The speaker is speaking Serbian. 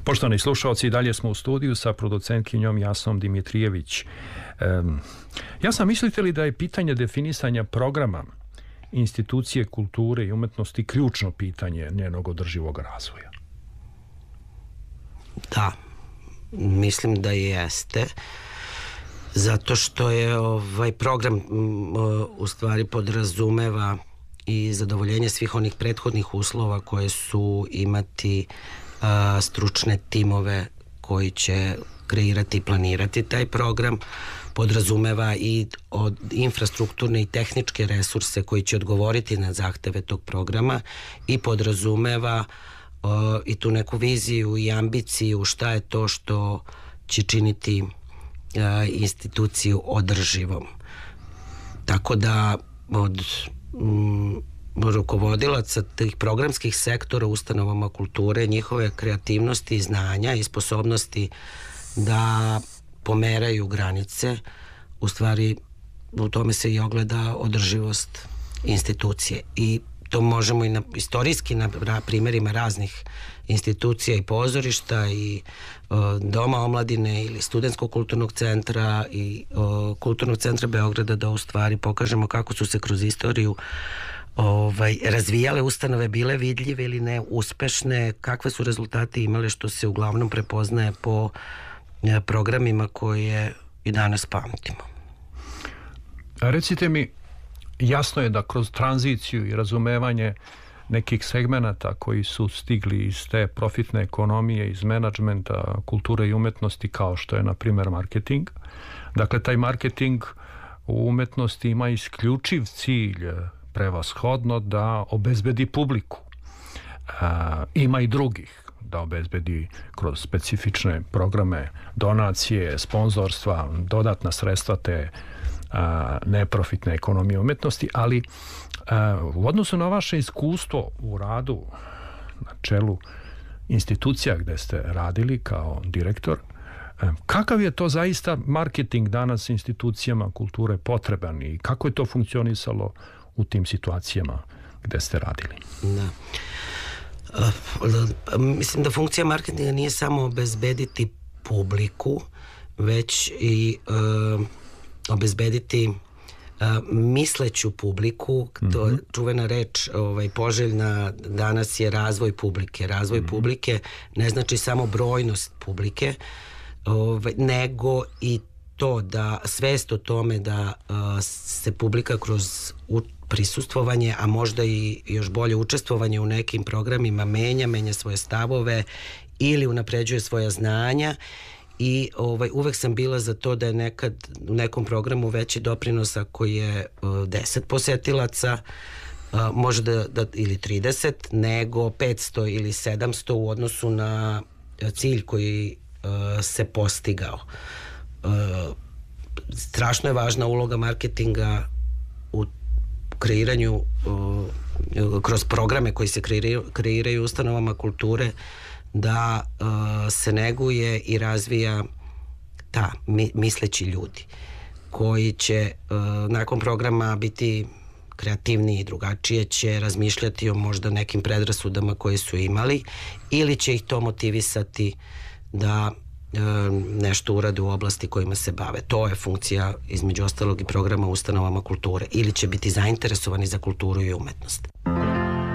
Poštovani slušalci, dalje smo u studiju sa producentkinjom Jasnom Dimitrijević. Ja sam, mislite li da je pitanje definisanja programa institucije kulture i umetnosti ključno pitanje njenog održivog razvoja? Da, mislim da jeste, zato što je ovaj program u stvari podrazumeva i zadovoljenje svih onih prethodnih uslova koje su imati stručne timove koji će kreirati i planirati taj program, podrazumeva i od infrastrukturne i tehničke resurse koji će odgovoriti na zahteve tog programa i podrazumeva i tu neku viziju i ambiciju šta je to što će činiti instituciju održivom. Tako da od rukovodilaca tih programskih sektora ustanovama kulture, njihove kreativnosti, znanja i sposobnosti da pomeraju granice, u stvari u tome se i ogleda održivost institucije. I to možemo i istorijski na primjerima raznih institucija i pozorišta i Doma omladine ili Studentskog kulturnog centra i Kulturnog centra Beograda da u stvari pokažemo kako su se kroz istoriju razvijale ustanove, bile vidljive ili ne, uspešne, kakve su rezultate imale, što se uglavnom prepoznaje po programima koje i danas pamtimo. Recite mi, jasno je da kroz tranziciju i razumevanje nekih segmenata koji su stigli iz te profitne ekonomije, iz menadžmenta, kulture i umetnosti, kao što je na primjer marketing. Dakle, taj marketing u umetnosti ima isključiv cilj prevashodno da obezbedi publiku. Ima i drugih, da obezbedi kroz specifične programe, donacije, sponzorstva, dodatna sredstva te neprofitne ekonomije umetnosti, ali u odnosu na vaše iskustvo u radu na čelu institucija gde ste radili kao direktor, kakav je to zaista marketing danas institucijama kulture potreban i kako je to funkcionisalo u tim situacijama gde ste radili? Da. Mislim da funkcija marketinga nije samo obezbediti publiku, već i obezbediti misleću publiku. To čuvena reč poželjna danas je razvoj publike. Razvoj publike ne znači samo brojnost publike, nego i to da svest o tome da se publika kroz prisustvovanje, a možda i još bolje učestvovanje u nekim programima menja svoje stavove ili unapređuje svoja znanja. I uvek sam bila za to da je nekad u nekom programu veći doprinos ako je 10 posetilaca, možda ili 30, nego 500 ili 700 u odnosu na cilj koji se postigao. Strašno je važna uloga marketinga u kreiranju, kroz programe koji se kreiraju ustanovama kulture, da se neguje i razvija misleći ljudi koji će nakon programa biti kreativniji i drugačije će razmišljati o možda nekim predrasudama koje su imali ili će ih to motivisati da nešto urade u oblasti kojima se bave. To je funkcija između ostalog i programa ustanovama kulture, ili će biti zainteresovani za kulturu i umetnost.